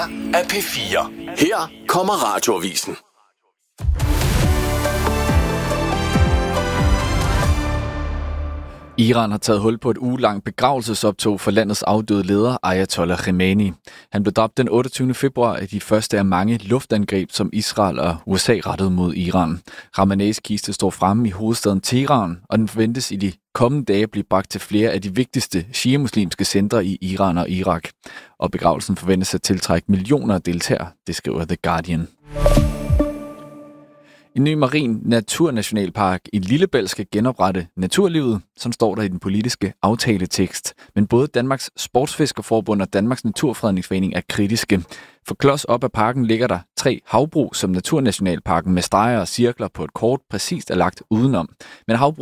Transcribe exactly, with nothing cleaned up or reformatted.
af P fire. Her kommer Radioavisen. Iran har taget hul på et ugelangt begravelsesoptog for landets afdøde leder, Ayatollah Khamenei. Han blev dræbt den otteogtyvende februar af de første af mange luftangreb, som Israel og U S A rettede mod Iran. Khameneis kiste står fremme i hovedstaden Teheran, og den forventes i de kommende dage blive bragt til flere af de vigtigste shia-muslimske centre i Iran og Irak. Og begravelsen forventes at tiltrække millioner af deltagere, det skriver The Guardian. En ny marin naturnationalpark i Lillebælt skal genoprette naturlivet, som står der i den politiske aftaletekst. Men både Danmarks Sportsfiskerforbund og Danmarks Naturfredningsforening er kritiske. For klods op af parken ligger der tre havbrug, som naturnationalparken med streger og cirkler på et kort præcist er lagt udenom. Men havbrug